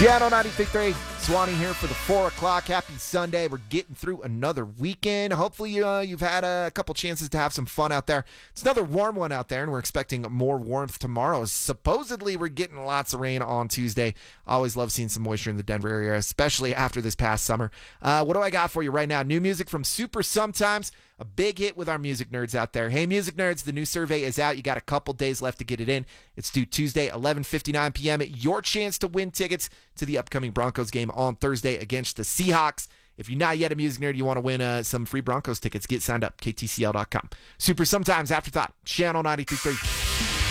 Channel 93.3, Swanee here for the 4 o'clock. Happy Sunday. We're getting through another weekend. Hopefully you've had a couple chances to have some fun out there. It's another warm one out there, and we're expecting more warmth tomorrow. Supposedly we're getting lots of rain on Tuesday. I always love seeing some moisture in the Denver area, especially after this past summer. What do I got for you right now? New music from Super Sometimes. A big hit with our music nerds out there. Hey, music nerds, the new survey is out. You got a couple days left to get it in. It's due Tuesday, 11:59 p.m. Your chance to win tickets to the upcoming Broncos game on Thursday against the Seahawks. If you're not yet a music nerd, you want to win some free Broncos tickets, get signed up, ktcl.com. Super Sometimes, Afterthought, Channel 93.3.